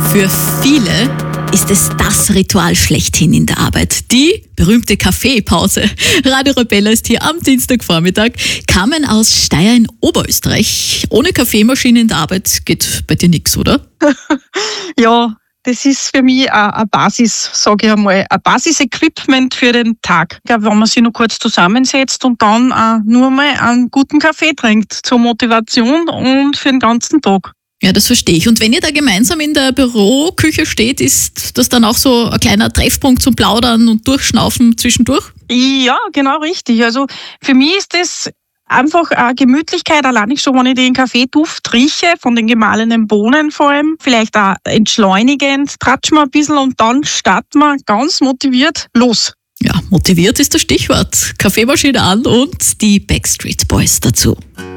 Für viele ist es das Ritual schlechthin in der Arbeit. Die berühmte Kaffeepause. Radio Rebella ist hier am Dienstagvormittag. Carmen aus Steyr in Oberösterreich. Ohne Kaffeemaschine in der Arbeit geht bei dir nichts, oder? Ja, das ist für mich eine Basis, sage ich einmal, ein Basis-Equipment für den Tag. Ich glaube, wenn man sich noch kurz zusammensetzt und dann nur mal einen guten Kaffee trinkt, zur Motivation und für den ganzen Tag. Ja, das verstehe ich. Und wenn ihr da gemeinsam in der Büroküche steht, ist das dann auch so ein kleiner Treffpunkt zum Plaudern und Durchschnaufen zwischendurch? Ja, genau richtig. Also für mich ist das einfach eine Gemütlichkeit, allein schon, wenn ich den Kaffeeduft rieche, von den gemahlenen Bohnen vor allem, vielleicht auch entschleunigend, tratschen wir ein bisschen und dann starten wir ganz motiviert los. Ja, motiviert ist das Stichwort. Kaffeemaschine an und die Backstreet Boys dazu.